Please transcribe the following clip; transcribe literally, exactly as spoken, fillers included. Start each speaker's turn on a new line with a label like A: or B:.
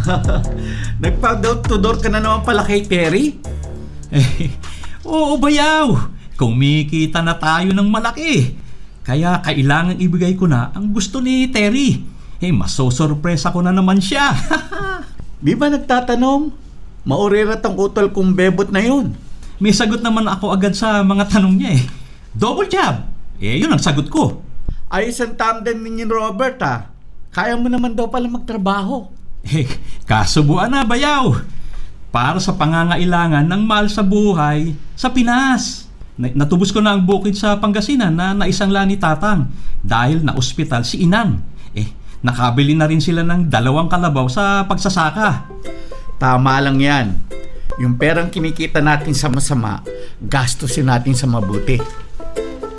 A: Nagpa-door-to-door ka na naman pala kay Terry?
B: Eh, oo bayaw. Kumikita na tayo ng malaki. Kaya kailangan ibigay ko na ang gusto ni Terry. Eh, masosorpresa ko na naman siya.
A: Di ba nagtatanong? Maurirat ang utol kong bebot na yun.
B: May sagot naman ako agad sa mga tanong niya eh. Double job. Eh, yun ang sagot ko.
A: Ayos ang tandem ninyo Robert ah. Kaya mo naman daw pala magtrabaho.
B: Eh, kasubuan na bayaw. Para sa pangangailangan ng mahal sa buhay sa Pinas. Natubos ko na ang bukid sa Pangasinan na naisangla ni Tatang dahil na ospital si Inang. Eh, nakabili na rin sila ng dalawang kalabaw sa pagsasaka.
A: Tama lang yan. Yung perang kinikita natin sa masama, gastusin natin sa mabuti.